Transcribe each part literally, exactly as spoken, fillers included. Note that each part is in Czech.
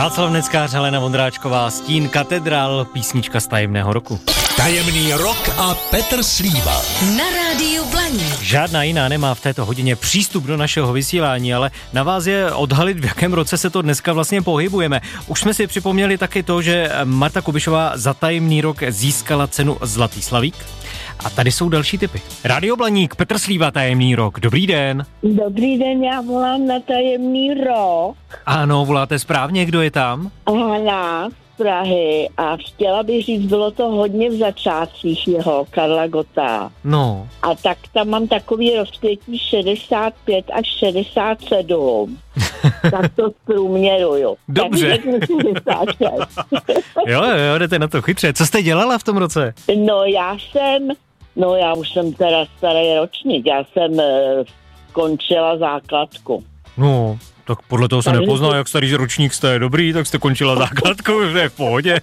Václav Neckář, Helena Vondráčková, Stín, Katedrál, písnička z tajemného roku. Tajemný rok a Petr Slíva. Na rádiu Blaník. Žádná jiná nemá v této hodině přístup do našeho vysílání, ale na vás je odhalit, v jakém roce se to dneska vlastně pohybujeme. Už jsme si připomněli taky to, že Marta Kubišová za tajemný rok získala cenu Zlatý slavík. A tady jsou další tipy. Rádio Blaník, Petr Slíva, tajemný rok. Dobrý den. Dobrý den, já volám na tajemný rok. Ano, voláte správně, kdo je tam? Hana z Prahy a chtěla bych říct, bylo to hodně v začátcích jeho, Karla Gotta. No. A tak tam mám takový rozpětí šedesát pět až šedesát sedm. Tak to zprůměruju. Dobře. jo, jo, jdete na to chytře. Co jste dělala v tom roce? No já jsem, no já už jsem teda starý ročník, já jsem uh, končila základku. No, tak podle toho se nepozná, jak starý ročník jste. Dobrý, tak jste končila základku, že je v pohodě.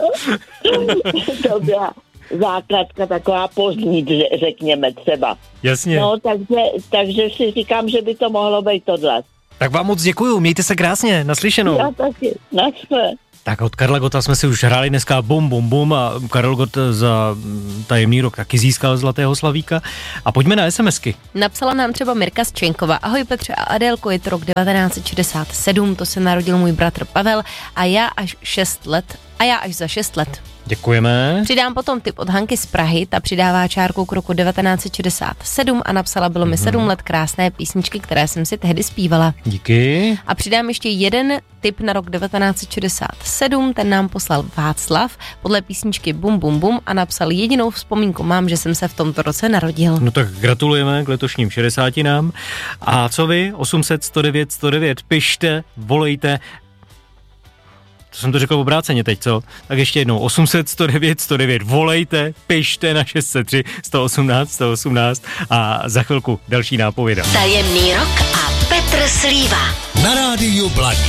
To byla základka taková pozdní, řekněme třeba. Jasně. No, takže, takže si říkám, že by to mohlo být tohle. Tak vám moc děkuju, mějte se krásně, naslyšenou. Já taky, naschle. Tak od Karla Gotta jsme si už hráli dneska bum bum bum a Karel Gott za tajemný rok taky získal Zlatého slavíka. A pojďme na SMSky. Napsala nám třeba Mirka z Čenkova. Ahoj Petře a Adélko, je to rok devatenáct set šedesát sedm, to se narodil můj bratr Pavel a já až šest let. A já až za šest let. Děkujeme. Přidám potom tip od Hanky z Prahy, ta přidává čárku k roku devatenáct set šedesát sedm a napsala, bylo mi sedm let, krásné písničky, které jsem si tehdy zpívala. Díky. A přidám ještě jeden tip na rok devatenáct set šedesát sedm, ten nám poslal Václav podle písničky Bum Bum Bum a napsal, jedinou vzpomínku mám, že jsem se v tomto roce narodil. No tak gratulujeme k letošním šedesátinám. A co vy? osm set sto devět sto devět, pište, volejte. To jsem to řekl obráceně teď, co? Tak ještě jednou, osm set sto devět sto devět, volejte, pište na šest set tři sto osmnáct sto osmnáct a za chvilku další nápověda. Tajemný rok a Petr Slíva. Na rádiu Blaník.